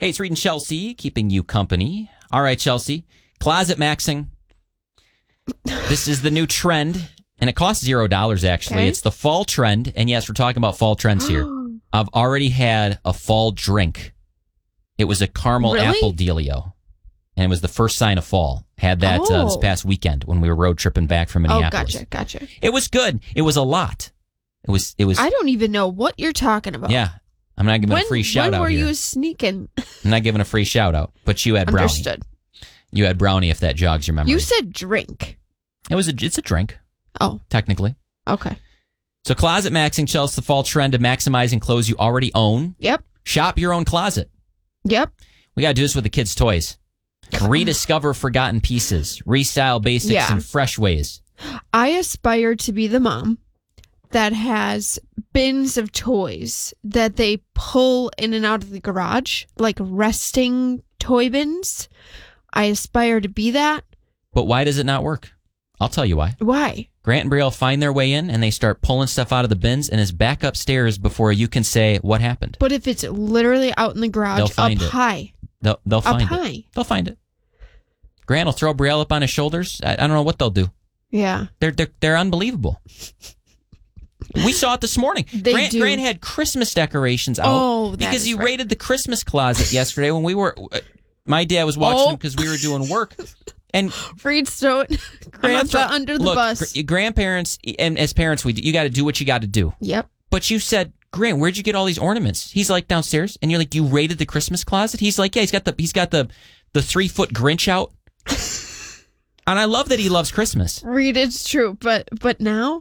Hey, it's Reed and Chelsea, keeping you company. All right, Chelsea, closet maxing. This is the new trend, and it costs $0, actually. Okay. It's the fall trend, and yes, we're talking about fall trends here. I've already had a fall drink. It was a caramel apple dealio, and it was the first sign of fall. Had that this past weekend when we were road tripping back from Minneapolis. Oh, gotcha. It was good. It was a lot. It was. I don't even know what you're talking about. Yeah. I'm not giving a free shout out here. When were here. you sneaking? I'm not giving a free shout out, but you had brownie. Understood. You had brownie, if that jogs your memory. You said drink. It's a drink. Oh. Technically. Okay. So closet maxing, Chelsea, the fall trend of maximizing clothes you already own. Yep. Shop your own closet. Yep. We got to do this with the kids' toys. Rediscover forgotten pieces. Restyle basics in fresh ways. I aspire to be the mom that has bins of toys that they pull in and out of the garage, like resting toy bins. I aspire to be that. But why does it not work? I'll tell you why. Why? Grant and Brielle find their way in, and they start pulling stuff out of the bins, and it's back upstairs before you can say what happened. But if it's literally out in the garage, They'll find up it. high. They'll find up it. High. They'll find it. Grant will throw Brielle up on his shoulders. I don't know what they'll do. Yeah. They're unbelievable. We saw it this morning. Grant had Christmas decorations out because he raided the Christmas closet yesterday when we were. My dad was watching him because we were doing work. And Freed's throwing Grandpa under the bus. Grandparents and as parents, you got to do what you got to do. Yep. But you said, Grant, where'd you get all these ornaments? He's like downstairs, and you're like, you raided the Christmas closet. He's like, yeah, he's got the 3-foot Grinch out. And I love that he loves Christmas. Reed, it's true, but now.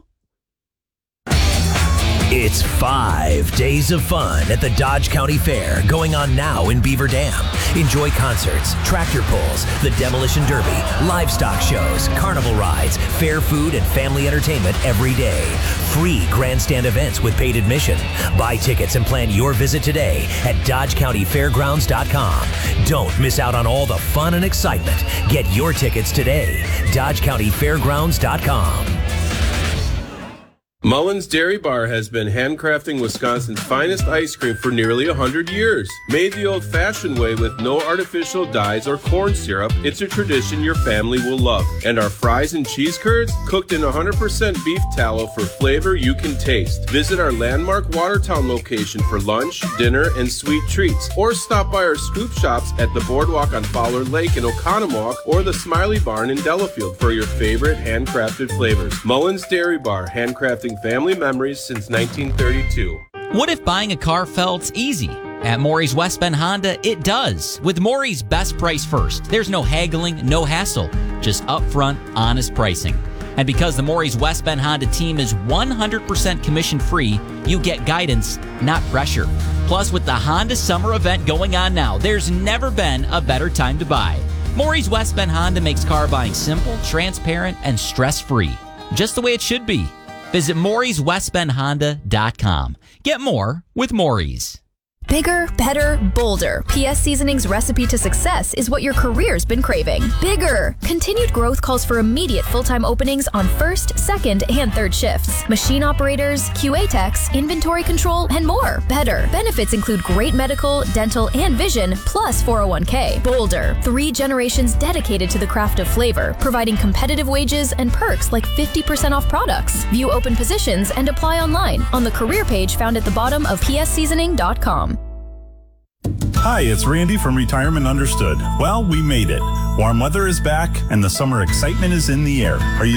It's 5 days of fun at the Dodge County Fair going on now in Beaver Dam. Enjoy concerts, tractor pulls, the Demolition Derby, livestock shows, carnival rides, fair food, and family entertainment every day. Free grandstand events with paid admission. Buy tickets and plan your visit today at DodgeCountyFairgrounds.com. Don't miss out on all the fun and excitement. Get your tickets today. DodgeCountyFairgrounds.com. Mullins Dairy Bar has been handcrafting Wisconsin's finest ice cream for nearly 100 years. Made the old-fashioned way with no artificial dyes or corn syrup, it's a tradition your family will love. And our fries and cheese curds, cooked in 100% beef tallow for flavor you can taste. Visit our landmark Watertown location for lunch, dinner, and sweet treats. Or stop by our scoop shops at the Boardwalk on Fowler Lake in Oconomowoc or the Smiley Barn in Delafield for your favorite handcrafted flavors. Mullins Dairy Bar, handcrafting family memories since 1932. What if buying a car felt easy? At Maury's West Bend Honda, it does. With Maury's best price first, there's no haggling, no hassle, just upfront, honest pricing. And because the Maury's West Bend Honda team is 100% commission-free, you get guidance, not pressure. Plus, with the Honda Summer event going on now, there's never been a better time to buy. Maury's West Bend Honda makes car buying simple, transparent, and stress-free. Just the way it should be. Visit Maury'sWestBendHonda.com. Get more with Maury's. Bigger, better, bolder. PS Seasoning's recipe to success is what your career's been craving. Bigger! Continued growth calls for immediate full-time openings on first, second, and third shifts. Machine operators, QA techs, inventory control, and more. Better. Benefits include great medical, dental, and vision, plus 401k. Bolder. 3 generations dedicated to the craft of flavor, providing competitive wages and perks like 50% off products. View open positions and apply online on the career page found at the bottom of psseasoning.com. Hi, it's Randy from Retirement Understood. Well, we made it. Warm weather is back and the summer excitement is in the air. Are you